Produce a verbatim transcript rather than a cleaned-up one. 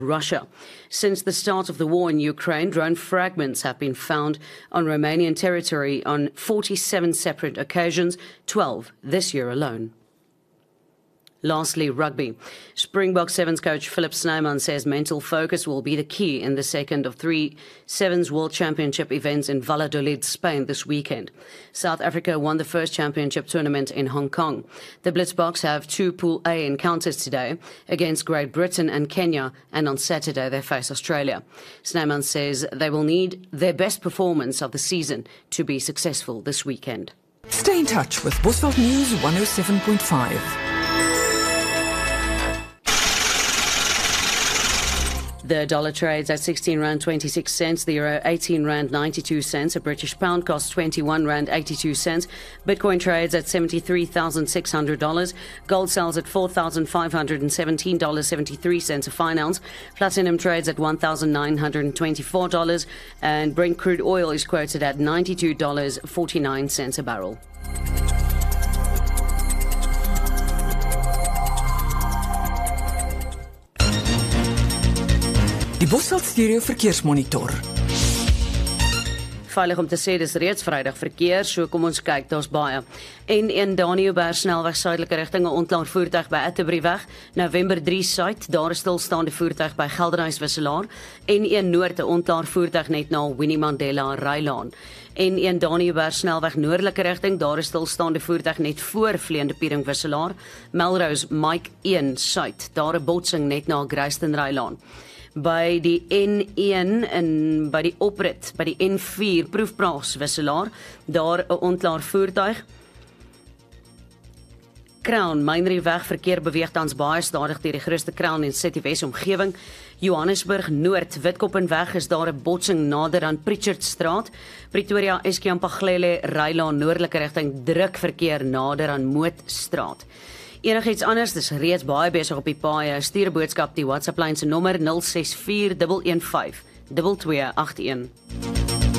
Russia. Since the start of the war in Ukraine, drone fragments have been found on Romanian territory on forty-seven separate occasions, twelve this year alone. Lastly, rugby. Springbok Sevens coach Philip Snyman says mental focus will be the key in the second of three Sevens World Championship events in Valladolid, Spain this weekend. South Africa won the first championship tournament in Hong Kong. The Blitzboks have two Pool A encounters today against Great Britain and Kenya, and on Saturday they face Australia. Snyman says they will need their best performance of the season to be successful this weekend. Stay in touch with Bosveld News one oh seven point five. The dollar trades at sixteen rand twenty-six cents, the euro eighteen rand ninety-two cents, a British pound costs twenty-one rand eighty-two cents, Bitcoin trades at seventy-three thousand six hundred dollars, gold sells at four thousand five hundred seventeen dollars and seventy-three cents a fine ounce, platinum trades at one thousand nine hundred twenty-four dollars, and Brent crude oil is quoted at ninety-two dollars and forty-nine cents a barrel. Die Bosveld Stereo Verkeersmonitor. Veilig om te sê, dis reeds Vrydag verkeer, so kom ons kyk, daar's baie. N een Daniëlberg snelweg suidelike rigting, 'n ontlaar voertuig by Atterbury-weg, November drie suid, daar 'n stilstaande voertuig by Geldenhuys Wisselaar, N een Noord 'n ontlaar voertuig net na Winnie Mandela Rylaan. N een Daniëlberg snelweg noordelike rigting, daar 'n stilstaande voertuig net voor Vleende Piering Wisselaar, Melrose Mike een suid, daar 'n botsing net na Greyston Rylaan. By die N een en by die oprit, by die N vier Proefplaas Wisselaar, daar 'n ontlaar voertuig. Crown, Mynrieweg verkeer beweeg tans baie stadig deur die grootste Crown en City West omgewing. Johannesburg Noord, Witkopenweg is daar 'n botsing nader aan Pritchardstraat. Pretoria Eskiampaglele Rylaan noordelike rigting druk verkeer nader aan Mootstraat. Enigiets anders, dis reeds baie besig op die paaie. Stuur 'n boodskap die WhatsApp lyn se nommer nul ses vier een een vyf twee twee agt een.